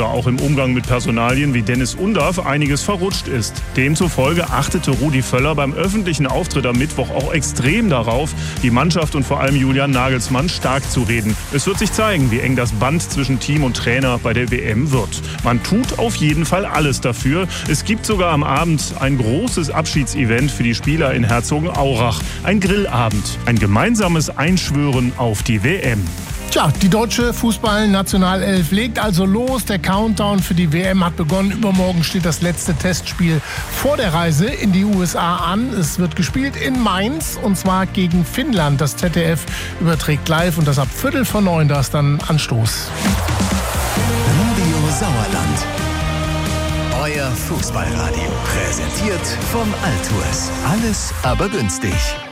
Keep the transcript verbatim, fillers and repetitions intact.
oder auch im Umgang mit Personalien wie Dennis Undaff einiges verrutscht ist. Demzufolge achtete Rudi Völler beim öffentlichen Auftritt am Mittwoch auch extrem darauf, die Mannschaft und vor allem Julian Nagelsmann stark zu reden. Es wird sich zeigen, wie eng das Band zwischen Team und Trainer bei der W M wird. Man tut auf jeden Fall alles dafür. Es gibt sogar am Abend ein großes Abschiedsevent für die Spieler in Herzogenaurach. Ein Grillabend, ein gemeinsames Einschwören auf die W M. Tja, die deutsche Fußball-Nationalelf legt also los. Der Countdown für die W M hat begonnen. Übermorgen steht das letzte Testspiel vor der Reise in die U S A an. Es wird gespielt in Mainz und zwar gegen Finnland. Das Z D F überträgt live und das ab Viertel vor neun, da ist dann Anstoß. Radio Sauerland. Euer Fußballradio. Präsentiert vom Altours. Alles aber günstig.